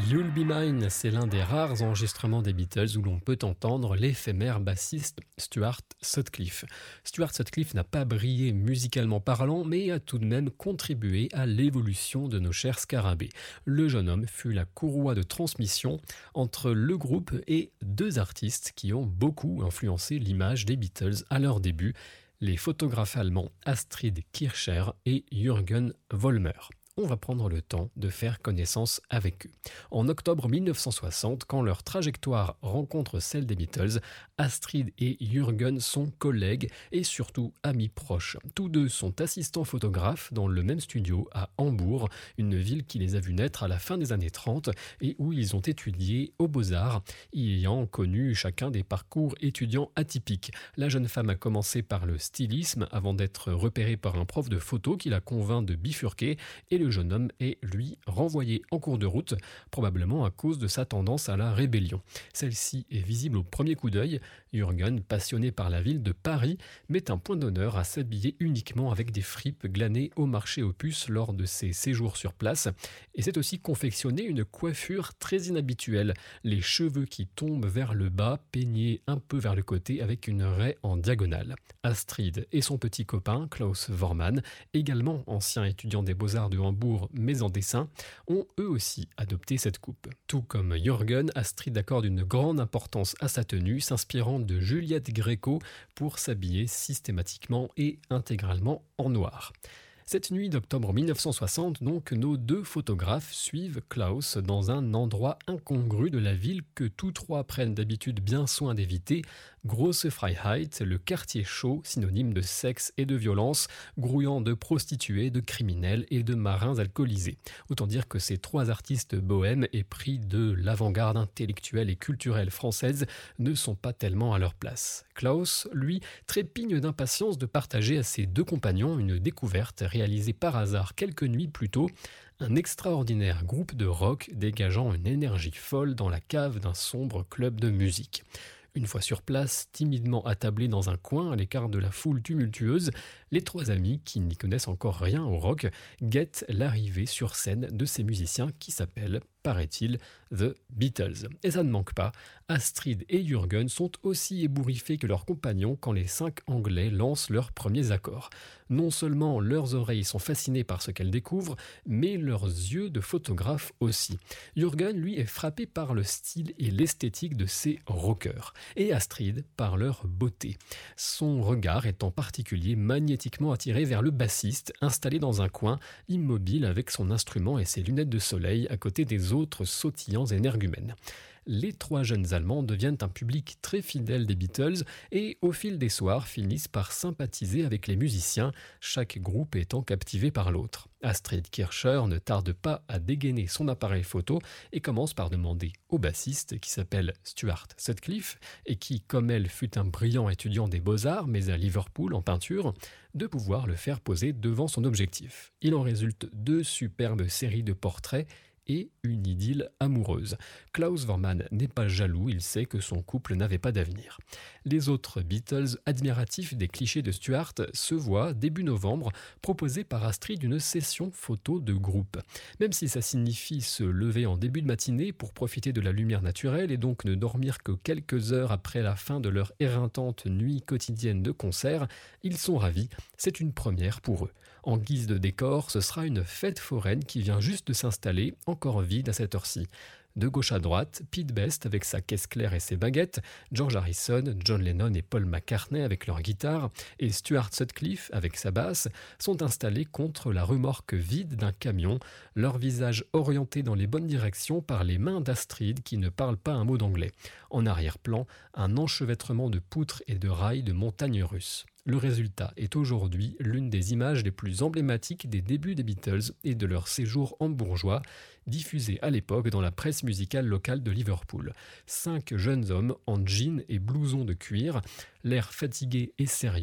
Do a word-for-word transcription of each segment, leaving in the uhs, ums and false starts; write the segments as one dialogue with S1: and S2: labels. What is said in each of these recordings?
S1: You'll Be Mine, c'est l'un des rares enregistrements des Beatles où l'on peut entendre l'éphémère bassiste Stuart Sutcliffe. Stuart Sutcliffe n'a pas brillé musicalement parlant, mais a tout de même contribué à l'évolution de nos chers scarabées. Le jeune homme fut la courroie de transmission entre le groupe et deux artistes qui ont beaucoup influencé l'image des Beatles à leur début, les photographes allemands Astrid Kirchherr et Jürgen Vollmer. On va prendre le temps de faire connaissance avec eux. En octobre mille neuf cent soixante, quand leur trajectoire rencontre celle des Beatles, Astrid et Jürgen sont collègues et surtout amis proches. Tous deux sont assistants photographes dans le même studio à Hambourg, une ville qui les a vus naître à la fin des années trente et où ils ont étudié aux Beaux-Arts, y ayant connu chacun des parcours étudiants atypiques. La jeune femme a commencé par le stylisme avant d'être repérée par un prof de photo qui la convainc de bifurquer et le Le jeune homme est, lui, renvoyé en cours de route, probablement à cause de sa tendance à la rébellion. Celle-ci est visible au premier coup d'œil. Jürgen, passionné par la ville de Paris, met un point d'honneur à s'habiller uniquement avec des fripes glanées au marché aux puces lors de ses séjours sur place. Et c'est aussi confectionner une coiffure très inhabituelle. Les cheveux qui tombent vers le bas, peignés un peu vers le côté avec une raie en diagonale. Astrid et son petit copain, Klaus Vormann, également ancien étudiant des Beaux-Arts de Hambourg, mais en dessin, ont eux aussi adopté cette coupe. Tout comme Jürgen, Astrid accorde une grande importance à sa tenue, s'inspirant de Juliette Gréco pour s'habiller systématiquement et intégralement en noir. Cette nuit d'octobre mille neuf cent soixante, donc, nos deux photographes suivent Klaus dans un endroit incongru de la ville que tous trois prennent d'habitude bien soin d'éviter, Grosse Freiheit, le quartier chaud, synonyme de sexe et de violence, grouillant de prostituées, de criminels et de marins alcoolisés. Autant dire que ces trois artistes bohèmes épris de l'avant-garde intellectuelle et culturelle française ne sont pas tellement à leur place. Klaus, lui, trépigne d'impatience de partager à ses deux compagnons une découverte réalisé par hasard quelques nuits plus tôt, un extraordinaire groupe de rock dégageant une énergie folle dans la cave d'un sombre club de musique. Une fois sur place, timidement attablés dans un coin à l'écart de la foule tumultueuse, les trois amis, qui n'y connaissent encore rien au rock, guettent l'arrivée sur scène de ces musiciens qui s'appellent, paraît-il, The Beatles. Et ça ne manque pas, Astrid et Jürgen sont aussi ébouriffés que leurs compagnons quand les cinq Anglais lancent leurs premiers accords. Non seulement leurs oreilles sont fascinées par ce qu'elles découvrent, mais leurs yeux de photographes aussi. Jürgen, lui, est frappé par le style et l'esthétique de ces rockers, et Astrid par leur beauté. Son regard est en particulier magnétiquement attiré vers le bassiste, installé dans un coin, immobile avec son instrument et ses lunettes de soleil à côté des autres sautillants énergumènes. Les trois jeunes Allemands deviennent un public très fidèle des Beatles et, au fil des soirs, finissent par sympathiser avec les musiciens, chaque groupe étant captivé par l'autre. Astrid Kirchherr ne tarde pas à dégainer son appareil photo et commence par demander au bassiste, qui s'appelle Stuart Sutcliffe et qui, comme elle, fut un brillant étudiant des Beaux-Arts, mais à Liverpool en peinture, de pouvoir le faire poser devant son objectif. Il en résulte deux superbes séries de portraits et une idylle amoureuse. Klaus Vormann n'est pas jaloux, il sait que son couple n'avait pas d'avenir. Les autres Beatles, admiratifs des clichés de Stuart, se voient, début novembre, proposer par Astrid une session photo de groupe. Même si ça signifie se lever en début de matinée pour profiter de la lumière naturelle et donc ne dormir que quelques heures après la fin de leur éreintante nuit quotidienne de concert, ils sont ravis, c'est une première pour eux. En guise de décor, ce sera une fête foraine qui vient juste de s'installer, encore vide à cette heure-ci. De gauche à droite, Pete Best avec sa caisse claire et ses baguettes, George Harrison, John Lennon et Paul McCartney avec leur guitare, et Stuart Sutcliffe avec sa basse, sont installés contre la remorque vide d'un camion, leur visage orienté dans les bonnes directions par les mains d'Astrid qui ne parle pas un mot d'anglais. En arrière-plan, un enchevêtrement de poutres et de rails de montagnes russes. Le résultat est aujourd'hui l'une des images les plus emblématiques des débuts des Beatles et de leur séjour hambourgeois, diffusé à l'époque dans la presse musicale locale de Liverpool. Cinq jeunes hommes en jeans et blousons de cuir, l'air fatigué et sérieux,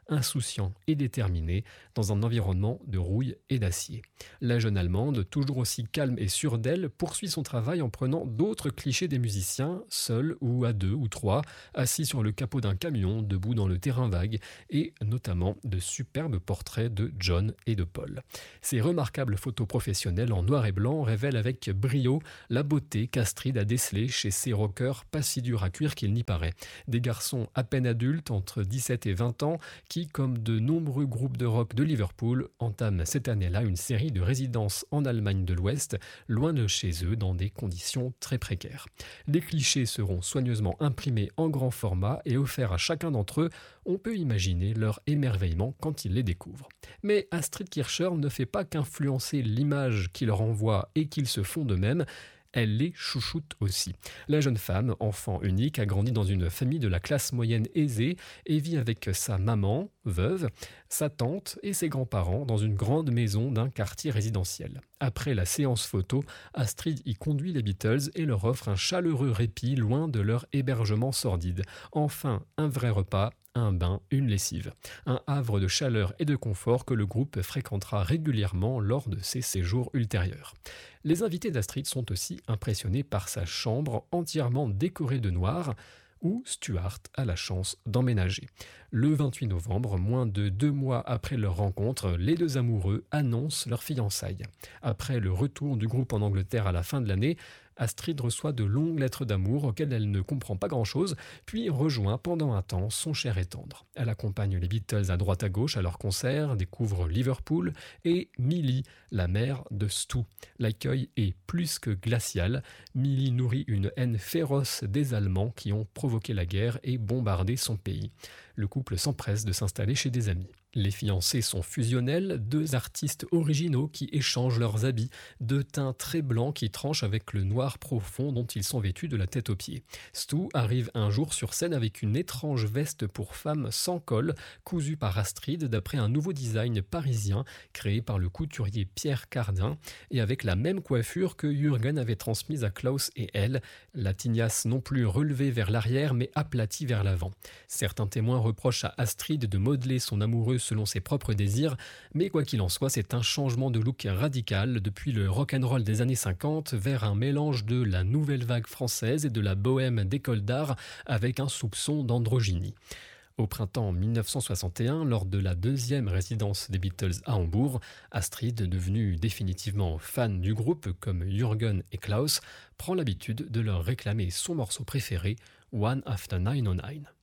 S1: insouciant et déterminé, dans un environnement de rouille et d'acier. La jeune Allemande, toujours aussi calme et sûre d'elle, poursuit son travail en prenant d'autres clichés des musiciens, seuls ou à deux ou trois, assis sur le capot d'un camion, debout dans le terrain vague, et notamment de superbes portraits de John et de Paul. Ces remarquables photos professionnelles en noir et blanc révèlent avec brio la beauté qu'Astrid a décelée chez ces rockers pas si durs à cuire qu'il n'y paraît. Des garçons à peine adultes, entre dix-sept et vingt ans, qui, comme de nombreux groupes de rock de Liverpool, entament cette année-là une série de résidences en Allemagne de l'Ouest, loin de chez eux, dans des conditions très précaires. Les clichés seront soigneusement imprimés en grand format et offerts à chacun d'entre eux. On peut imaginer leur émerveillement quand ils les découvrent. Mais Astrid Kircher ne fait pas qu'influencer l'image qu'ils renvoient et qu'ils se font d'eux-mêmes. Elle les chouchoute aussi. La jeune femme, enfant unique, a grandi dans une famille de la classe moyenne aisée et vit avec sa maman, veuve, sa tante et ses grands-parents dans une grande maison d'un quartier résidentiel. Après la séance photo, Astrid y conduit les Beatles et leur offre un chaleureux répit loin de leur hébergement sordide. Enfin, un vrai repas, un bain, une lessive. Un havre de chaleur et de confort que le groupe fréquentera régulièrement lors de ses séjours ultérieurs. Les invités d'Astrid sont aussi impressionnés par sa chambre entièrement décorée de noir, où Stuart a la chance d'emménager. Le vingt-huit novembre, moins de deux mois après leur rencontre, les deux amoureux annoncent leur fiançailles. Après le retour du groupe en Angleterre à la fin de l'année, Astrid reçoit de longues lettres d'amour auxquelles elle ne comprend pas grand-chose, puis rejoint pendant un temps son cher et tendre. Elle accompagne les Beatles à droite à gauche à leurs concerts, découvre Liverpool et Millie, la mère de Stu. L'accueil est plus que glacial. Millie nourrit une haine féroce des Allemands qui ont provoqué la guerre et bombardé son pays. Le couple s'empresse de s'installer chez des amis. Les fiancés sont fusionnels, deux artistes originaux qui échangent leurs habits, deux teints très blancs qui tranchent avec le noir profond dont ils sont vêtus de la tête aux pieds. Stu arrive un jour sur scène avec une étrange veste pour femme sans col, cousue par Astrid d'après un nouveau design parisien créé par le couturier Pierre Cardin et avec la même coiffure que Jürgen avait transmise à Klaus et elle, la tignasse non plus relevée vers l'arrière mais aplatie vers l'avant. Certains témoins reprochent à Astrid de modeler son amoureux selon ses propres désirs, mais quoi qu'il en soit, c'est un changement de look radical depuis le rock'n'roll des années cinquante vers un mélange de la nouvelle vague française et de la bohème d'école d'art avec un soupçon d'androgynie. Au printemps mille neuf cent soixante et un, lors de la deuxième résidence des Beatles à Hambourg, Astrid, devenue définitivement fan du groupe comme Jürgen et Klaus, prend l'habitude de leur réclamer son morceau préféré, One After nine oh nine.